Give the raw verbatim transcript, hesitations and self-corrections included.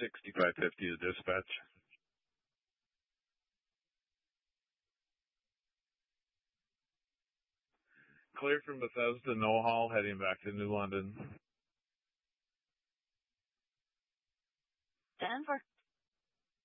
sixty-five fifty to dispatch. Clear from Bethesda, no haul, heading back to New London. Denver.